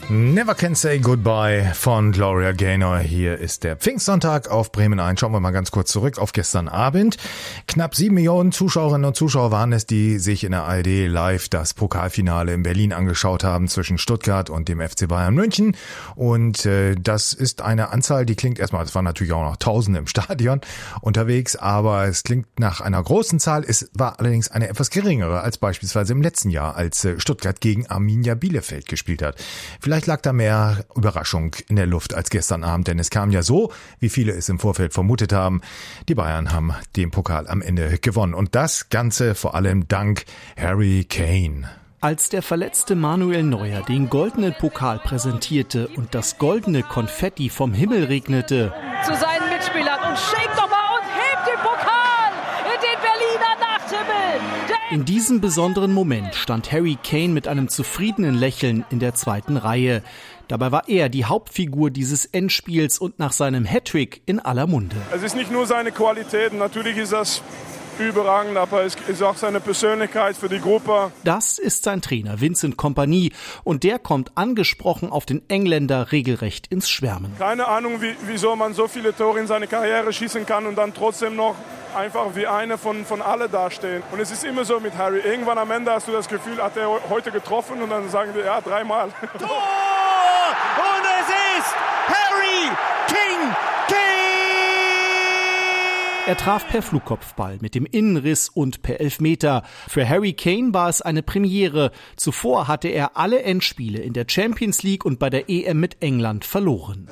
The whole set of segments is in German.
Never Can Say Goodbye von Gloria Gaynor. Hier ist der Pfingstsonntag auf Bremen 1. Schauen wir mal ganz kurz zurück auf gestern Abend. Knapp 7 Millionen Zuschauerinnen und Zuschauer waren es, die sich in der ARD live das Pokalfinale in Berlin angeschaut haben zwischen Stuttgart und dem FC Bayern München. Und das ist eine Anzahl, die klingt erstmal, es waren natürlich auch noch Tausende im Stadion unterwegs, aber es klingt nach einer großen Zahl. Es war allerdings eine etwas geringere als beispielsweise im letzten Jahr, als Stuttgart gegen Arminia Bielefeld gespielt hat. Vielleicht lag da mehr Überraschung in der Luft als gestern Abend, denn es kam ja so, wie viele es im Vorfeld vermutet haben. Die Bayern haben den Pokal am Ende gewonnen. Und das Ganze vor allem dank Harry Kane. Als der verletzte Manuel Neuer den goldenen Pokal präsentierte und das goldene Konfetti vom Himmel regnete, zu seinen Mitspielern und schickt doch mal und hebt den Pokal in den Berliner Nachthimmel. In diesem besonderen Moment stand Harry Kane mit einem zufriedenen Lächeln in der zweiten Reihe. Dabei war er die Hauptfigur dieses Endspiels und nach seinem Hattrick in aller Munde. Es ist nicht nur seine Qualität, natürlich ist das überragend, aber es ist auch seine Persönlichkeit für die Gruppe. Das ist sein Trainer Vincent Kompany und der kommt angesprochen auf den Engländer regelrecht ins Schwärmen. Keine Ahnung, wieso man so viele Tore in seine Karriere schießen kann und dann trotzdem noch einfach wie einer von alle dastehen. Und es ist immer so mit Harry. Irgendwann am Ende hast du das Gefühl, hat er heute getroffen und dann sagen wir, ja, 3-mal. Tor! Und es ist Harry King Kane! Er traf per Flugkopfball mit dem Innenriss und per Elfmeter. Für Harry Kane war es eine Premiere. Zuvor hatte er alle Endspiele in der Champions League und bei der EM mit England verloren.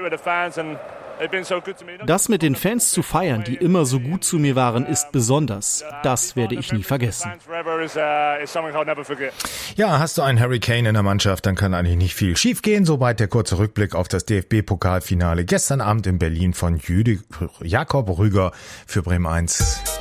Das mit den Fans zu feiern, die immer so gut zu mir waren, ist besonders. Das werde ich nie vergessen. Ja, hast du einen Harry Kane in der Mannschaft, dann kann eigentlich nicht viel schiefgehen. Soweit der kurze Rückblick auf das DFB-Pokalfinale gestern Abend in Berlin von Jakob Rüger für Bremen 1.